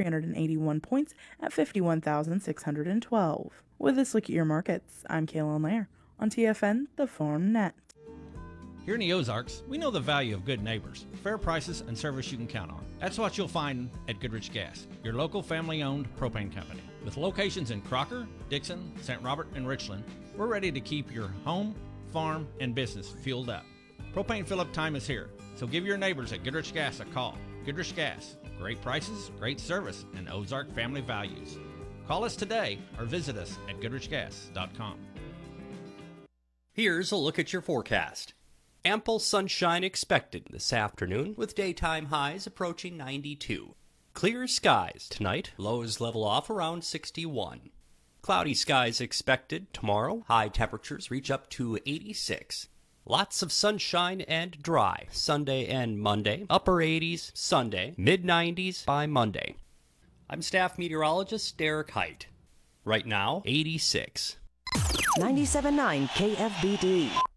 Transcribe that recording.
381 points at 51,612. With this look at your markets, I'm Kaylin Lair on TFN, the Farm Net. Here in the Ozarks, we know the value of good neighbors, fair prices, and service you can count on. That's what you'll find at Goodrich Gas, your local family-owned propane company. With locations in Crocker, Dixon, St. Robert, and Richland, we're ready to keep your home, farm, and business fueled up. Propane fill-up time is here, so give your neighbors at Goodrich Gas a call. Goodrich Gas, great prices, great service, and Ozark family values. Call us today or visit us at goodrichgas.com. Here's a look at your forecast. Ample sunshine expected this afternoon with daytime highs approaching 92. Clear skies tonight, lows level off around 61. Cloudy skies expected tomorrow, high temperatures reach up to 86. Lots of sunshine and dry Sunday and Monday, upper 80s Sunday, mid-90s by Monday. I'm staff meteorologist Derek Height. Right now, 86. 97.9 KFBD.